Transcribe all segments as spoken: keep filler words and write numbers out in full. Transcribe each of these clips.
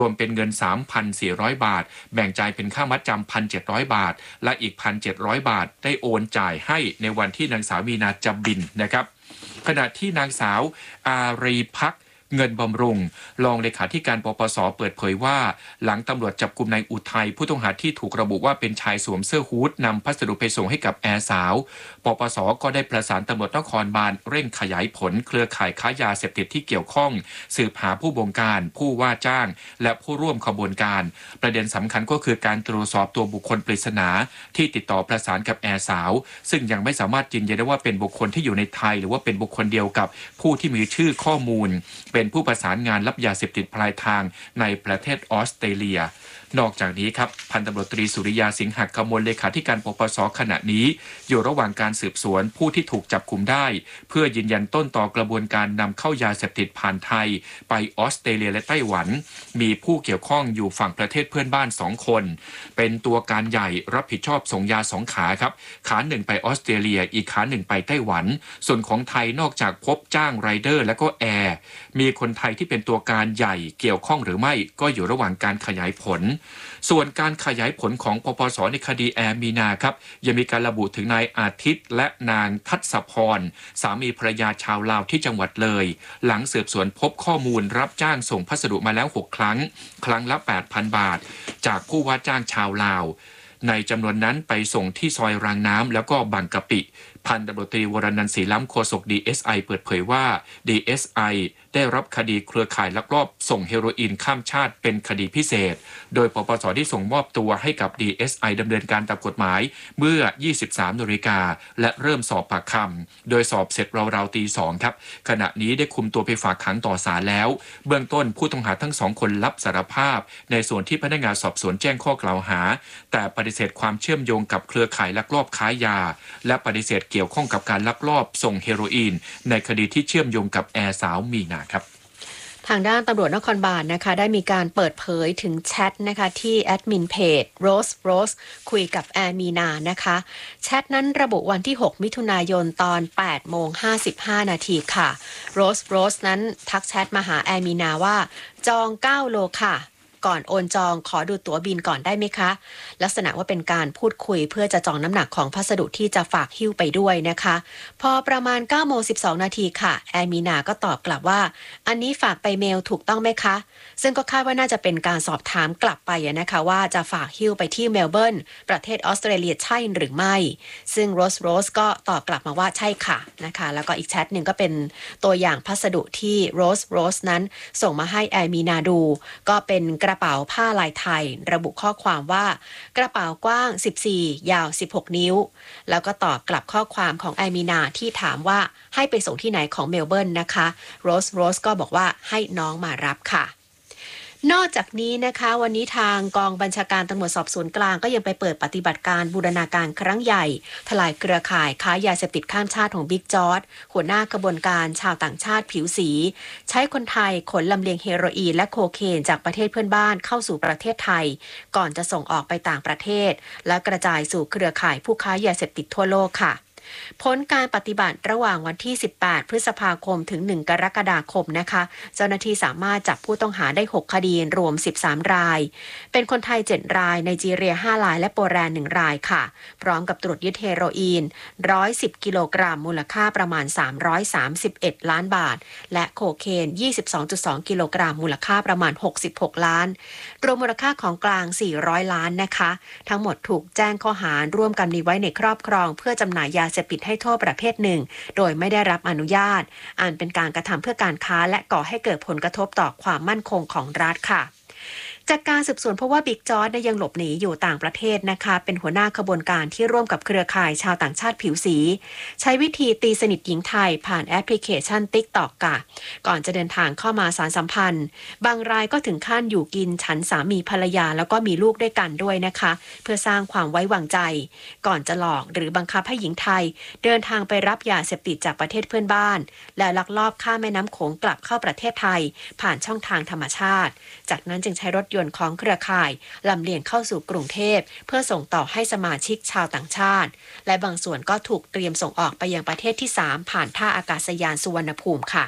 รวมเป็นเงิน สามพันสี่ร้อย บาทแบ่งจ่ายเป็นค่ามัดจำ หนึ่งพันเจ็ดร้อย บาทและอีก หนึ่งพันเจ็ดร้อย บาทได้โอนจ่ายให้ในวันที่นางสาวมีนาจะบินนะครับขณะที่นางสาวอารีภักดิ์เงินบำรุงรองเลขาธิการปปสเปิดเผยว่าหลังตำรวจจับกุมนายอุทัยผู้ต้องหาที่ถูกระบุว่าเป็นชายสวมเสื้อฮู้ดนำพัสดุไปส่งให้กับแอร์สาวปปสก็ได้ประสานตำรวจนครบาลเร่งขยายผลเครือข่ายค้ายาเสพติดที่เกี่ยวข้องสืบหาผู้บงการผู้ว่าจ้างและผู้ร่วมขบวนการประเด็นสำคัญก็คือการตรวจสอบตัวบุคคลปริศนาที่ติดต่อประสานกับแอร์สาวซึ่งยังไม่สามารถยืนยันได้ว่าเป็นบุคคลที่อยู่ในไทยหรือว่าเป็นบุคคลเดียวกับผู้ที่มีชื่อข้อมูลเป็นผู้ประสานงานรับยาเสพติดปลายทางในประเทศออสเตรเลียนอกจากนี้ครับพันตำรวจตรีสุริยาสิงหกมลเลขาธิการปปสขณะนี้อยู่ระหว่างการสืบสวนผู้ที่ถูกจับกุมได้เพื่อยืนยันต้นต่อกระบวนการนำเข้ายาเสพติดผ่านไทยไปออสเตรเลียและไต้หวันมีผู้เกี่ยวข้องอยู่ฝั่งประเทศเพื่อนบ้านสองคนเป็นตัวการใหญ่รับผิดชอบส่งยาสองขาครับขาหนึ่งไปออสเตรเลียอีกขาหนึ่งไปไต้หวันส่วนของไทยนอกจากพบจ้างไรเดอร์และก็แอร์มีคนไทยที่เป็นตัวการใหญ่เกี่ยวข้องหรือไม่ก็อยู่ระหว่างการขยายผลส่วนการขยายผลของปปสในคดีแอร์มีนาครับยังมีการระบุถึงนายอาทิตย์และนางทัศพรสามีภรรยาชาวลาวที่จังหวัดเลยหลังสืบสวนพบข้อมูลรับจ้างส่งพัสดุมาแล้วหกครั้งครั้งละ แปดพัน บาทจากผู้ว่าจ้างชาวลาวในจำนวนนั้นไปส่งที่ซอยรางน้ำแล้วก็บางกะปิพันตำรวจตรีวรนันท์ศรีล้ำโฆษก ดี เอส ไอ เปิดเผยว่า ดี เอส ไอ ได้รับคดีเครือข่ายลักลอบส่งเฮโรอีนข้ามชาติเป็นคดีพิเศษโดยปปสที่ส่งมอบตัวให้กับ ดี เอส ไอ ดำเนินการตามกฎหมายเมื่อ ยี่สิบสามนาฬิกาและเริ่มสอบปากคำโดยสอบเสร็จราวๆตีสองครับขณะนี้ได้คุมตัวไปฝากขังต่อศาลแล้วเบื้องต้นผู้ต้องหาทั้งสองคนรับสารภาพในส่วนที่พนักงานสอบสวนแจ้งข้อกล่าวหาแต่ปฏิเสธความเชื่อมโยงกับเครือข่ายลักลอบค้ายาและปฏิเสธเกี่ยวข้องกับการลักลอบส่งเฮโรอีนในคดีที่เชื่อมโยงกับแอร์สาวมีนาครับทางด้านตำรวจนครบาลนะคะได้มีการเปิดเผยถึงแชทนะคะที่แอดมินเพจ Rose Rose คุยกับแอร์มีนานะคะแชทนั้นระบุวันที่หกมิถุนายนตอน แปดโมงห้าสิบห้า นาทีค่ะ Rose Rose นั้นทักแชทมาหาแอร์มีนาว่าจองเก้าโลค่ะก่อนโอนจองขอดูตั๋วบินก่อนได้ไหมคะลักษณะว่าเป็นการพูดคุยเพื่อจะจองน้ำหนักของพัสดุที่จะฝากหิ้วไปด้วยนะคะพอประมาณ เก้าโมงสิบสอง นาทีค่ะแอร์มีนาก็ตอบกลับว่าอันนี้ฝากไปเมลถูกต้องไหมคะซึ่งก็คาดว่าน่าจะเป็นการสอบถามกลับไปนะคะว่าจะฝากหิ้วไปที่เมลเบิร์นประเทศออสเตรเลียใช่หรือไม่ซึ่งโรสโรสก็ตอบกลับมาว่าใช่ค่ะนะคะแล้วก็อีกแชทหนึ่งก็เป็นตัวอย่างพัสดุที่โรสโรสนั้นส่งมาให้แอร์มีนาดูก็เป็นกระเป๋าผ้าลายไทยระบุข้อความว่ากระเป๋ากว้างสิบสี่ยาวสิบหกนิ้วแล้วก็ตอบกลับข้อความของแอร์มีนาที่ถามว่าให้ไปส่งที่ไหนของเมลเบิร์นนะคะโรสโรสก็บอกว่าให้น้องมารับค่ะนอกจากนี้นะคะวันนี้ทางกองบัญชาการตำรวจสอบสวนกลางก็ยังไปเปิดปฏิบัติการบูรณาการครั้งใหญ่ทลายเครือข่ายค้ายาเสพติดข้ามชาติของบิ๊กจอร์จหัวหน้ากระบวนการชาวต่างชาติผิวสีใช้คนไทยขนลำเลียงเฮโรอีนและโคเคนจากประเทศเพื่อนบ้านเข้าสู่ประเทศไทยก่อนจะส่งออกไปต่างประเทศและกระจายสู่เครือข่ายผู้ค้ายาเสพติดทั่วโลกค่ะผลการปฏิบัติระหว่างวันที่สิบแปดพฤษภาคมถึงหนึ่งกรกฎาคมนะคะเจ้าหน้าที่สามารถจับผู้ต้องหาได้หกคดีรวมสิบสามรายเป็นคนไทยเจ็ดรายไนจีเรียห้ารายและโปแลนด์หนึ่งรายค่ะพร้อมกับตรวจยึดเฮโรอีนหนึ่งร้อยสิบกิโลกรัมมูลค่าประมาณสามร้อยสามสิบเอ็ดล้านบาทและโคเคน ยี่สิบสองจุดสองกิโลกรัมมูลค่าประมาณหกสิบหกล้านรวมมูลค่าของกลางสี่ร้อยล้านนะคะทั้งหมดถูกแจ้งข้อหาร่วมกันมีไว้ในครอบครองเพื่อจำหน่ายยาเสพติดให้โทษประเภทหนึ่งโดยไม่ได้รับอนุญาตอันเป็นการกระทำเพื่อการค้าและก่อให้เกิดผลกระทบต่อความมั่นคงของรัฐค่ะจากการสืบสวนเพราะว่าบิ๊กจอร์จยังหลบหนีอยู่ต่างประเทศนะคะเป็นหัวหน้าขบวนการที่ร่วมกับเครือข่ายชาวต่างชาติผิวสีใช้วิธีตีสนิทหญิงไทยผ่านแอปพลิเคชัน ติ๊กต็อก ค่ะก่อนจะเดินทางเข้ามาสานสัมพันธ์บางรายก็ถึงขั้นอยู่กินฉันสามีภรรยาแล้วก็มีลูกด้วยกันด้วยนะคะเพื่อสร้างความไว้วางใจก่อนจะหลอกหรือบังคับให้หญิงไทยเดินทางไปรับยาเสพติดจากประเทศเพื่อนบ้านและลักลอบข้ามแม่น้ำโขงกลับเข้าประเทศไทยผ่านช่องทางธรรมชาติจากนั้นจึงใช้รถยนต์ของเครือข่ายลำเลียงเข้าสู่กรุงเทพเพื่อส่งต่อให้สมาชิกชาวต่างชาติและบางส่วนก็ถูกเตรียมส่งออกไปยังประเทศที่สามผ่านท่าอากาศยานสุวรรณภูมิค่ะ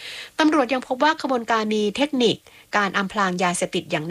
ตำรวจยังพบว่าขบวนการมีเทคนิคการอำพรางยาเสพติดอย่าง